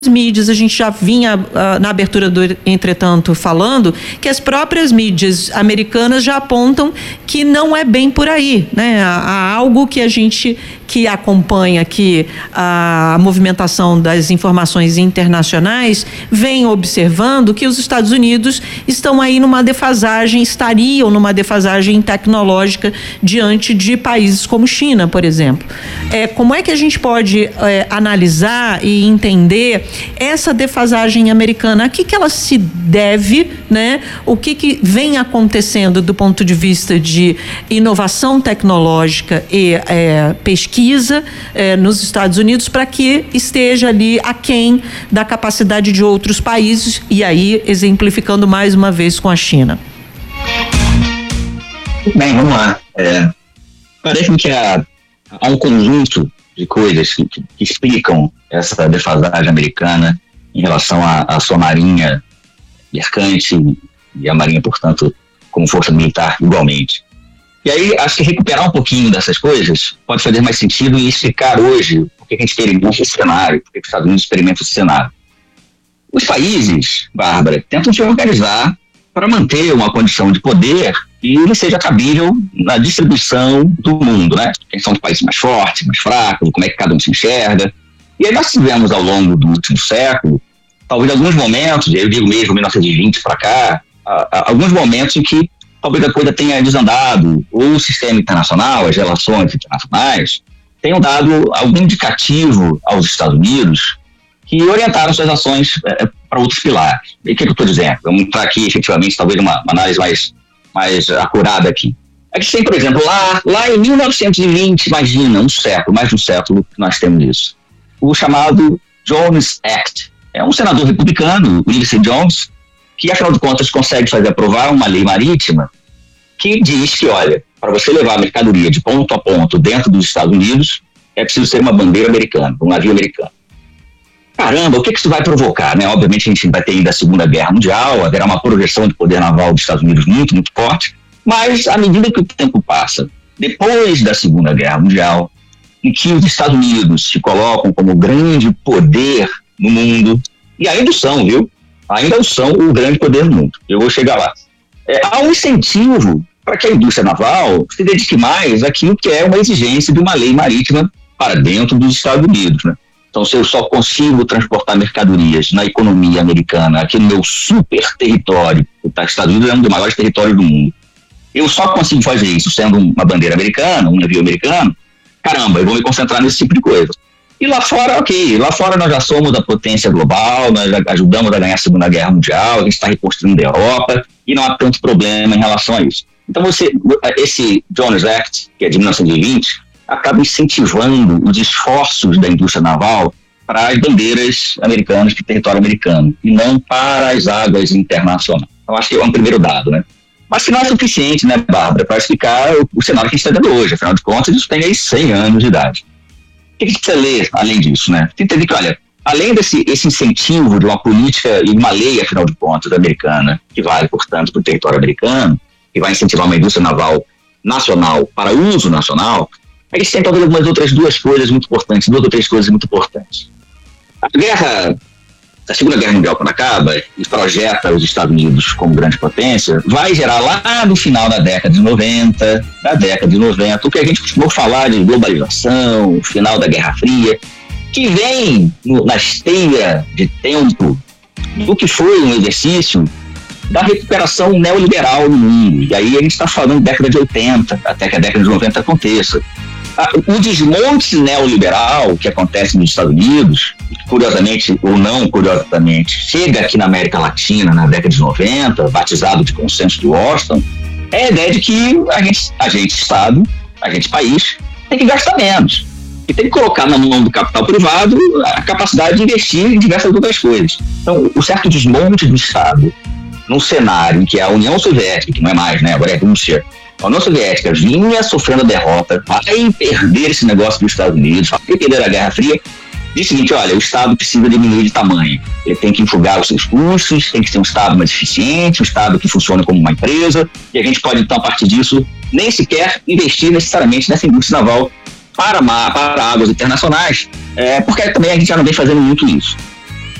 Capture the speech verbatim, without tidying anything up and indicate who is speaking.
Speaker 1: mídias, a gente já vinha uh, na abertura do Entretanto falando que as próprias mídias americanas já apontam que não é bem por aí, né? Há, há algo que a gente que acompanha aqui a movimentação das informações internacionais vem observando que os Estados Unidos estão aí numa defasagem, estariam numa defasagem tecnológica diante de países como China, por exemplo. É, como é que a gente pode é, analisar e entender essa defasagem americana? A que que ela se deve, né? O que que vem acontecendo do ponto de vista de inovação tecnológica e é, pesquisa é, nos Estados Unidos para que esteja ali aquém da capacidade de outros países, e aí exemplificando mais uma vez com a China?
Speaker 2: Bem, vamos lá. É, parece que há, há um conjunto de coisas que, que, que explicam essa defasagem americana em relação à, à sua marinha mercante e a marinha, portanto, como força militar igualmente. E aí, acho que recuperar um pouquinho dessas coisas pode fazer mais sentido e explicar hoje por que a gente experimenta esse cenário, por que os Estados Unidos experimentam esse cenário. Os países, Bárbara, tentam se organizar para manter uma condição de poder e ele seja cabível na distribuição do mundo, né? Quem são os países mais fortes, mais fracos, como é que cada um se enxerga. E aí nós tivemos ao longo do último século, talvez alguns momentos, eu digo mesmo mil novecentos e vinte para cá, a, a, alguns momentos em que talvez a coisa tenha desandado, ou o sistema internacional, as relações internacionais, tenham dado algum indicativo aos Estados Unidos que orientaram suas ações é, para outros pilares. E o que, que eu estou dizendo? Vamos entrar aqui, efetivamente, talvez uma, uma análise mais, mais acurada aqui. A gente tem, por exemplo, lá, lá em mil novecentos e vinte, imagina, um século, mais de um século que nós temos isso, o chamado Jones Act. É um senador republicano, Ulysses Jones, que, afinal de contas, consegue fazer aprovar uma lei marítima que diz que, olha, para você levar a mercadoria de ponto a ponto dentro dos Estados Unidos, é preciso ser uma bandeira americana, um navio americano. Caramba, o que, que isso vai provocar, né? Obviamente a gente vai ter ainda a Segunda Guerra Mundial, haverá uma projeção de poder naval dos Estados Unidos muito, muito forte, mas à medida que o tempo passa, depois da Segunda Guerra Mundial, em que os Estados Unidos se colocam como grande poder no mundo, e ainda são, viu? Ainda são o grande poder no mundo. Eu vou chegar lá. É, há um incentivo para que a indústria naval se dedique mais àquilo que é uma exigência de uma lei marítima para dentro dos Estados Unidos, né? Então, se eu só consigo transportar mercadorias na economia americana, aqui no meu super território, os Estados Unidos é um dos maiores territórios do mundo, eu só consigo fazer isso sendo uma bandeira americana, um navio americano, caramba, eu vou me concentrar nesse tipo de coisa. E lá fora, ok, lá fora nós já somos a potência global, nós já ajudamos a ganhar a Segunda Guerra Mundial, a gente está reconstruindo a Europa e não há tanto problema em relação a isso. Então você, esse Jones Act, que é de mil novecentos e vinte, acaba incentivando os esforços da indústria naval para as bandeiras americanas, para o território americano, e não para as águas internacionais. Então acho que é um primeiro dado, né? Mas que não é suficiente, né, Bárbara, para explicar o, o cenário que a gente está vendo hoje. Afinal de contas, isso tem aí cem anos de idade. O que a gente precisa ler além disso, né? Tem que entender que, olha, além desse esse incentivo de uma política e uma lei, afinal de contas, americana, que vale, portanto, para o território americano, que vai incentivar uma indústria naval nacional para uso nacional, a gente tem talvez algumas outras duas coisas muito importantes, duas ou três coisas muito importantes. A guerra, a Segunda Guerra Mundial, quando acaba e projeta os Estados Unidos como grande potência, vai gerar lá no final da década de noventa, da década de noventa, o que a gente costumou falar de globalização, o final da Guerra Fria, que vem no, na esteira de tempo do que foi um exercício da recuperação neoliberal no mundo. E aí a gente está falando de década de oitenta, até que a década de noventa aconteça. O desmonte neoliberal que acontece nos Estados Unidos, curiosamente ou não curiosamente, chega aqui na América Latina na década de noventa, batizado de Consenso de Washington, é a ideia de que a gente, a gente Estado, a gente país, tem que gastar menos. E tem que colocar na mão do capital privado a capacidade de investir em diversas outras coisas. Então, o certo desmonte do Estado, num cenário em que a União Soviética, que não é mais, né, agora é a Rússia, a União Soviética vinha sofrendo a derrota, vai perder esse negócio dos Estados Unidos, vai perder a Guerra Fria, diz o seguinte, olha, o Estado precisa diminuir de tamanho, ele tem que enxugar os seus custos, tem que ser um Estado mais eficiente, um Estado que funcione como uma empresa, e a gente pode, então, a partir disso, nem sequer investir necessariamente nessa indústria naval para, mar, para águas internacionais, é, porque também a gente já não vem fazendo muito isso.